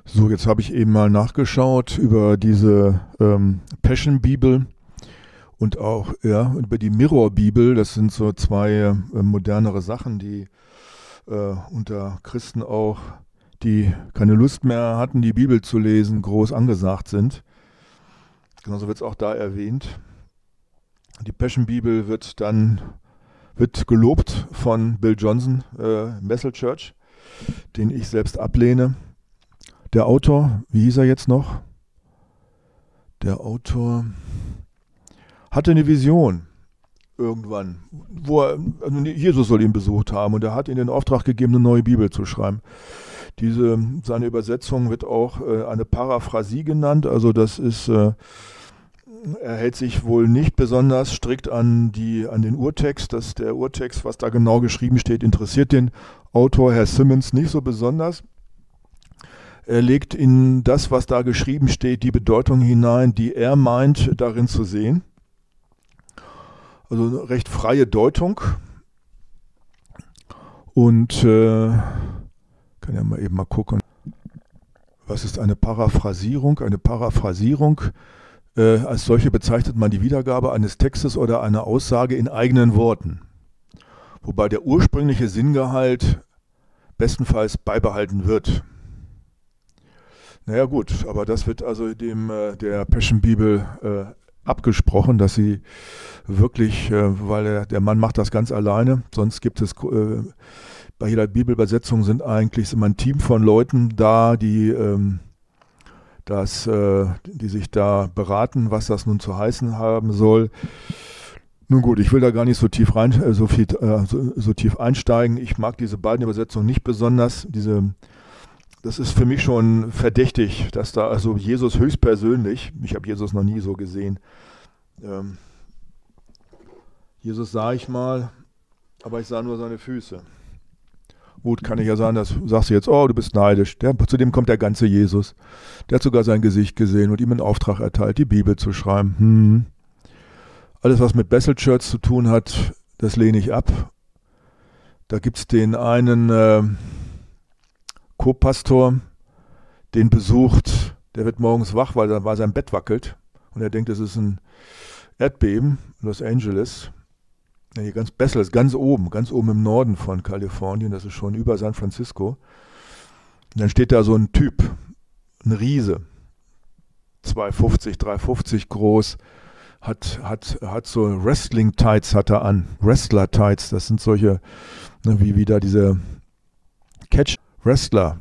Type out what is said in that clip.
So, jetzt habe ich eben mal nachgeschaut über diese Passion-Bibel und auch über die Mirror-Bibel. Das sind so zwei modernere Sachen, die unter Christen auch, die keine Lust mehr hatten, die Bibel zu lesen, groß angesagt sind. Genauso wird es auch da erwähnt. Die Passion-Bibel wird gelobt von Bill Johnson, Bethel Church, den ich selbst ablehne. Der Autor, wie hieß er jetzt noch? Der Autor hatte eine Vision irgendwann, Jesus soll ihn besucht haben und er hat ihm den Auftrag gegeben, eine neue Bibel zu schreiben. Seine Übersetzung wird auch eine Paraphrasie genannt, also das ist, er hält sich wohl nicht besonders strikt an den Urtext. Der Urtext, was da genau geschrieben steht, interessiert den Autor, Herr Simmons, nicht so besonders. Er legt in das, was da geschrieben steht, die Bedeutung hinein, die er meint, darin zu sehen. Also eine recht freie Deutung. Und kann ja mal eben mal gucken. Was ist eine Paraphrasierung? Eine Paraphrasierung, als solche bezeichnet man die Wiedergabe eines Textes oder einer Aussage in eigenen Worten. Wobei der ursprüngliche Sinngehalt bestenfalls beibehalten wird. Naja gut, aber das wird also der Passion Bibel abgesprochen, dass sie wirklich, weil der Mann macht das ganz alleine, sonst gibt es, bei jeder Bibelübersetzung sind eigentlich immer ein Team von Leuten da, die sich da beraten, was das nun zu heißen haben soll. Nun gut, ich will da gar nicht so tief einsteigen. Ich mag diese beiden Übersetzungen nicht besonders. Das ist für mich schon verdächtig, dass da also Jesus höchstpersönlich, ich habe Jesus noch nie so gesehen, Jesus sah ich mal, aber ich sah nur seine Füße. Gut, kann ich ja sagen, das sagst du jetzt, oh, du bist neidisch. Zu dem kommt der ganze Jesus. Der hat sogar sein Gesicht gesehen und ihm einen Auftrag erteilt, die Bibel zu schreiben. Alles, was mit Bethel Church zu tun hat, das lehne ich ab. Da gibt es den einen Co-Pastor, den besucht, der wird morgens wach, weil sein Bett wackelt und er denkt, es ist ein Erdbeben in Los Angeles. Ja, hier Bethel ist ganz oben im Norden von Kalifornien, das ist schon über San Francisco. Und dann steht da so ein Typ, ein Riese, 2,50, 3,50 groß, hat so Wrestling-Tights hat er an, Wrestler-Tights, das sind solche, wie da diese Catch-Wrestler,